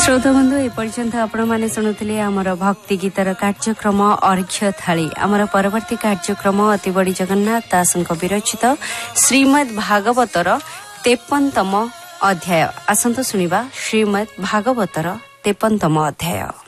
श्रोता बंधु एपर्यंत आपण माने शुणुथिले आमर भक्ति गीतर कार्यक्रम अर्घ्य थाली आमर परवर्ती कार्यक्रम अति बड़ी जगन्नाथ दासଙ୍କ विरचित श्रीमद् भागवतर 53तम अध्याय आसंत सुनिबा श्रीमद् भागवतर 53तम अध्याय।